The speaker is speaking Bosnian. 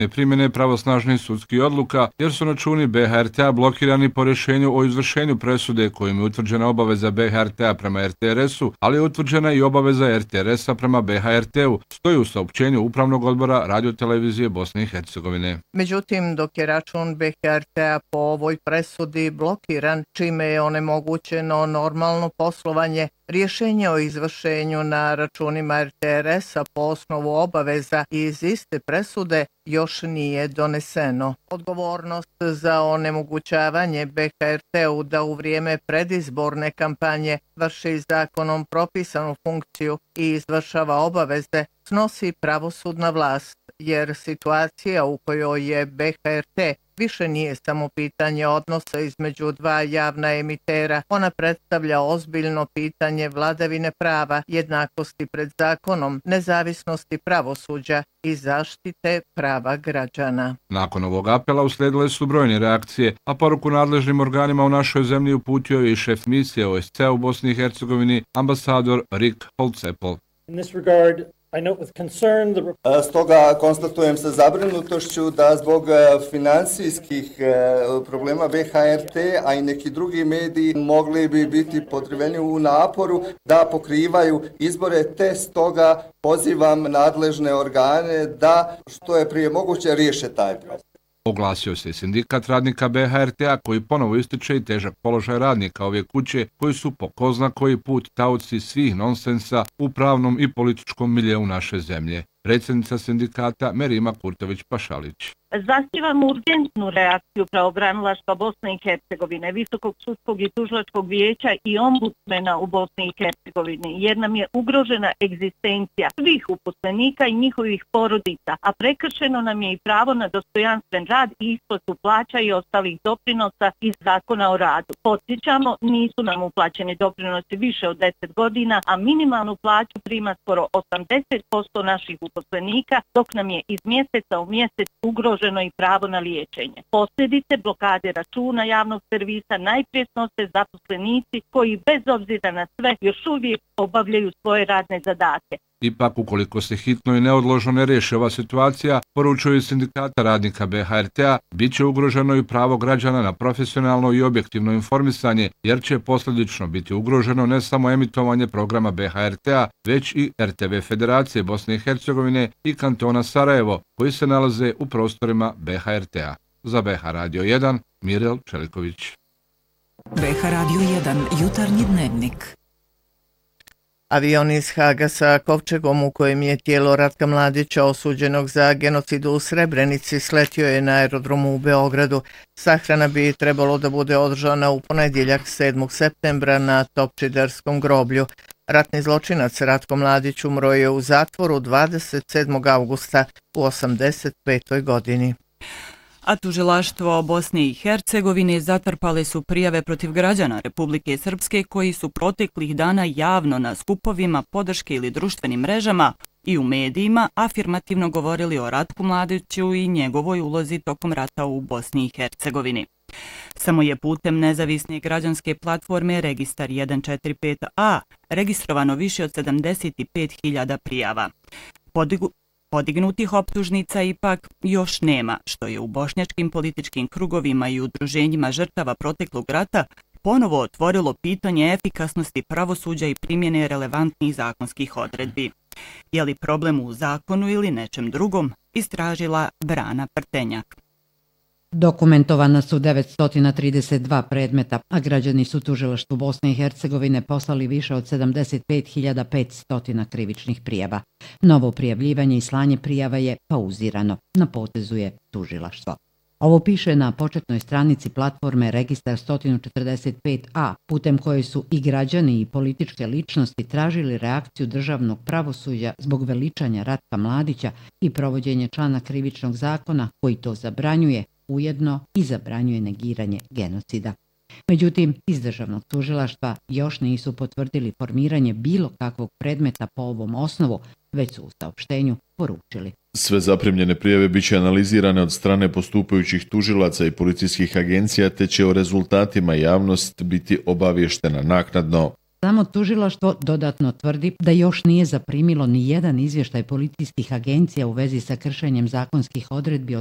neprimjene pravosnažnih sudskih odluka, jer su računi BHRT-a blokirani po rješenju o izvršenju presude kojim je utvrđena obaveza BHRT-a prema RTRS-u, ali je utvrđena i obaveza RTRS-a prema BHRT-u, stoji u saopćenju Upravnog odbora Radiotelevizije Bosne i Hercegovine. Međutim, dok je račun BHRT-a po ovoj presudi blokiran, čime je onemogućeno normalno poslovanje, rješenje o izvršenju na računima RTRS-a po osnovu obaveza iz iste presude još nije doneseno. Odgovornost za onemogućavanje BHRT-u da u vrijeme predizborne kampanje vrši zakonom propisanu funkciju i izvršava obaveze snosi pravosudna vlast, jer situacija u kojoj je BHRT više nije samo pitanje odnosa između dva javna emitera, ona predstavlja ozbiljno pitanje vladavine prava, jednakosti pred zakonom, nezavisnosti pravosuđa i zaštite prava građana. Nakon ovog apela uslijedile su brojne reakcije, a poruku nadležnim organima u našoj zemlji uputio je i šef misije OSCE u Bosni i Hercegovini, ambasador Rick Holcepel. Stoga konstatujem sa zabrinutošću da zbog financijskih problema BHRT, a i neki drugi mediji mogli bi biti potrebni u naporu da pokrivaju izbore, te stoga pozivam nadležne organe da što je prije moguće riješe taj problem. Oglasio se sindikat radnika BHRT-a koji ponovo ističe i težak položaj radnika ove kuće koji su po ko zna koji put taoci svih nonsensa u pravnom i političkom miljeu naše zemlje. Predsjednica sindikata Merima Kurtović-Pašalić. Zahtijevamo urgentnu reakciju pravobranilaštva Bosne i Hercegovine, Visokog sudskog i tužilačkog vijeća i ombudsmena u Bosni i Hercegovini, jer nam je ugrožena egzistencija svih uposlenika i njihovih porodica, a prekršeno nam je i pravo na dostojanstven rad i isplatu plaća i ostalih doprinosa iz Zakona o radu. Podsjećamo, nisu nam uplaćeni doprinosi više od 10 godina, a minimalnu plaću prima skoro 80% naših uposlenika, dok nam je iz mjeseca u mjesec ugroženo i pravo na liječenje. Posljedice blokade računa javnog servisa najprije snose zaposlenici koji bez obzira na sve još uvijek obavljaju svoje radne zadatke. Ipak, ukoliko se hitno i neodložno ne riješi ova situacija, poručuju sindikata radnika BHRT-a, bit će ugroženo i pravo građana na profesionalno i objektivno informisanje, jer će posljedično biti ugroženo ne samo emitovanje programa BHRT-a, već i RTV Federacije Bosne i Hercegovine i kantona Sarajevo, koji se nalaze u prostorima BHRT-a. Za BH Radio 1, Mirel Čeliković. BH Radio 1, jutarnji dnevnik. Avion iz Haga sa kovčegom u kojem je tijelo Ratka Mladića osuđenog za genocid u Srebrenici sletio je na aerodromu u Beogradu. Sahrana bi trebalo da bude održana u ponedjeljak 7. septembra na Topčiderskom groblju. Ratni zločinac Ratko Mladić umro je u zatvoru 27. augusta u 85. godini. A tužilaštvo Bosne i Hercegovine zatrpale su prijave protiv građana Republike Srpske koji su proteklih dana javno na skupovima podrške ili društvenim mrežama i u medijima afirmativno govorili o Ratku Mladiću i njegovoj ulozi tokom rata u Bosni i Hercegovini. Samo je putem nezavisne građanske platforme Registar 145A registrovano više od 75.000 prijava. Podignutih optužnica ipak još nema, što je u bošnjačkim političkim krugovima i udruženjima žrtava proteklog rata ponovo otvorilo pitanje efikasnosti pravosuđa i primjene relevantnih zakonskih odredbi. Je li problem u zakonu ili nečem drugom, istražila Brana Prtenjak. Dokumentovana su 932 predmeta, a građani su tužilaštvu Bosne i Hercegovine poslali više od 75.500 krivičnih prijava. Novo prijavljivanje i slanje prijava je pauzirano, na potezu je tužilaštvo. Ovo piše na početnoj stranici platforme Registar 145A, putem koje su i građani i političke ličnosti tražili reakciju državnog pravosuđa zbog veličanja Ratka Mladića i provođenja člana krivičnog zakona koji to zabranjuje, ujedno i zabranjuje negiranje genocida. Međutim, iz državnog tužilaštva još nisu potvrdili formiranje bilo kakvog predmeta po ovom osnovu, već su u saopštenju poručili. Sve zaprimljene prijave biće analizirane od strane postupajućih tužilaca i policijskih agencija, te će o rezultatima javnost biti obavještena naknadno. Samo tužilaštvo dodatno tvrdi da još nije zaprimilo ni jedan izvještaj policijskih agencija u vezi sa kršenjem zakonskih odredbi